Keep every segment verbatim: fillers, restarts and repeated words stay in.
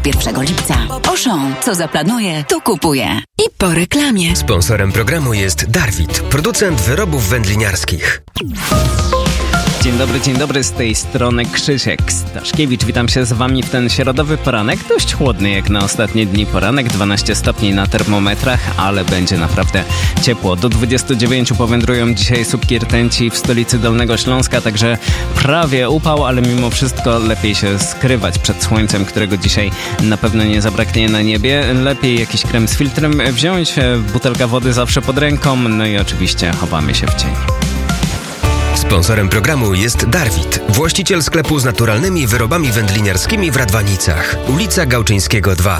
pierwszego lipca. Auchan, co zaplanuje, to kupuje. I po reklamie. Sponsorem programu jest Darwit, producent wyrobów wędliniarskich. Dzień dobry, dzień dobry, z tej strony Krzysiek Staszkiewicz. Witam się z wami w ten środowy poranek, dość chłodny jak na ostatnie dni poranek, dwanaście stopni na termometrach, ale będzie naprawdę ciepło. Do dwudziestu dziewięciu powędrują dzisiaj słupki rtęci w stolicy Dolnego Śląska, także prawie upał, ale mimo wszystko lepiej się skrywać przed słońcem, którego dzisiaj na pewno nie zabraknie na niebie. Lepiej jakiś krem z filtrem wziąć, butelka wody zawsze pod ręką, no i oczywiście chowamy się w cień. Sponsorem programu jest Darwit, właściciel sklepu z naturalnymi wyrobami wędliniarskimi w Radwanicach. Ulica Gałczyńskiego dwa.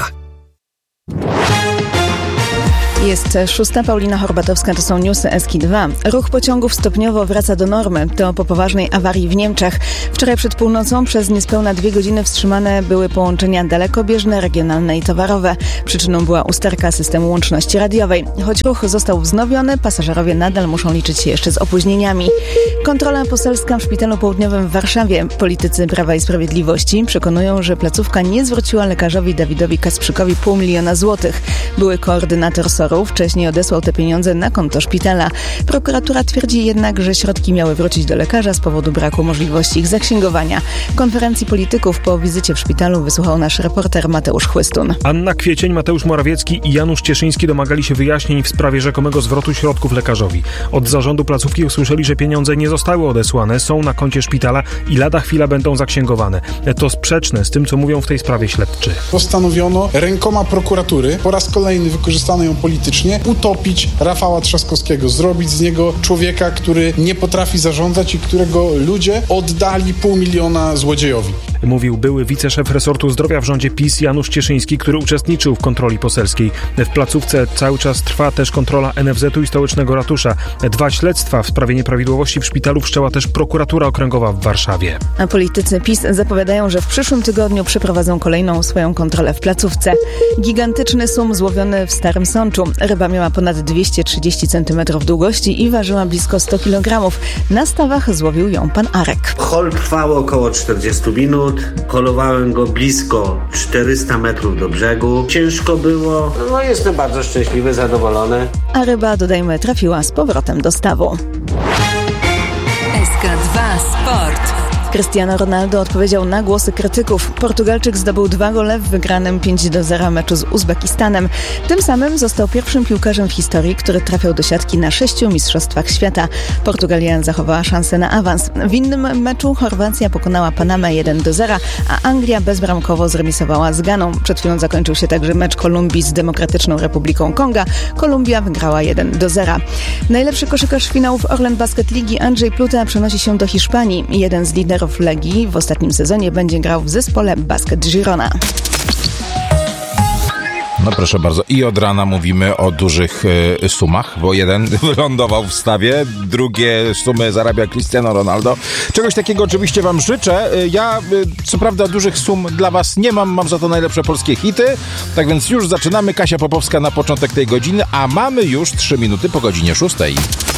Jest szósta, Paulina Horbatowska, to są newsy S K dwa. Ruch pociągów stopniowo wraca do normy. To po poważnej awarii w Niemczech. Wczoraj przed północą przez niespełna dwie godziny wstrzymane były połączenia dalekobieżne, regionalne i towarowe. Przyczyną była usterka systemu łączności radiowej. Choć ruch został wznowiony, pasażerowie nadal muszą liczyć się jeszcze z opóźnieniami. Kontrola poselska w Szpitalu Południowym w Warszawie. Politycy Prawa i Sprawiedliwości przekonują, że placówka nie zwróciła lekarzowi Dawidowi Kasprzykowi pół miliona złotych. Były koordynator S O R-u wcześniej odesłał te pieniądze na konto szpitala. Prokuratura twierdzi jednak, że środki miały wrócić do lekarza z powodu braku możliwości ich zaksięgowania. Konferencji polityków po wizycie w szpitalu wysłuchał nasz reporter Mateusz Chłystun. Anna Kwiecień, Mateusz Morawiecki i Janusz Cieszyński domagali się wyjaśnień w sprawie rzekomego zwrotu środków lekarzowi. Od zarządu placówki usłyszeli, że pieniądze nie zostały odesłane, są na koncie szpitala i lada chwila będą zaksięgowane. To sprzeczne z tym, co mówią w tej sprawie śledczy. Postanowiono rękoma prokuratury, po raz kolejny wykorzystano ją politycznie, utopić Rafała Trzaskowskiego, zrobić z niego człowieka, który nie potrafi zarządzać i którego ludzie oddali pół miliona złodziejowi. Mówił były wiceszef resortu zdrowia w rządzie PiS Janusz Cieszyński, który uczestniczył w kontroli poselskiej. W placówce cały czas trwa też kontrola N F Z-u i stołecznego ratusza. Dwa śledztwa w sprawie nieprawidłowości w szpitalu wszczęła też prokuratura okręgowa w Warszawie. A politycy PiS zapowiadają, że w przyszłym tygodniu przeprowadzą kolejną swoją kontrolę w placówce. Gigantyczny sum złowiony w Starym Sączu. Ryba miała ponad dwieście trzydzieści centymetrów długości i ważyła blisko sto kilogramów. Na stawach złowił ją pan Arek. Hol trwał około czterdzieści minut. Holowałem go blisko czterysta metrów do brzegu. Ciężko było. No jestem bardzo szczęśliwy, zadowolony. A ryba, dodajmy, trafiła z powrotem do stawu. S K dwa Sport. Cristiano Ronaldo odpowiedział na głosy krytyków. Portugalczyk zdobył dwa gole w wygranym pięć do zera meczu z Uzbekistanem. Tym samym został pierwszym piłkarzem w historii, który trafiał do siatki na sześciu mistrzostwach świata. Portugalia zachowała szansę na awans. W innym meczu Chorwacja pokonała Panamę jeden do zera, a Anglia bezbramkowo zremisowała z Ganą. Przed chwilą zakończył się także mecz Kolumbii z Demokratyczną Republiką Konga. Kolumbia wygrała jeden do zera. Najlepszy koszykarz finałów Orlen Basket Ligi Andrzej Pluta przenosi się do Hiszpanii. Jeden z liderów Legii w ostatnim sezonie będzie grał w zespole Basket Girona. No proszę bardzo, i od rana mówimy o dużych y, sumach, bo jeden wylądował w stawie, drugie sumy zarabia Cristiano Ronaldo. Czegoś takiego oczywiście wam życzę. Ja y, co prawda dużych sum dla was nie mam, mam za to najlepsze polskie hity. Tak więc już zaczynamy. Kasia Popowska na początek tej godziny, a mamy już trzy minuty po godzinie szóstej.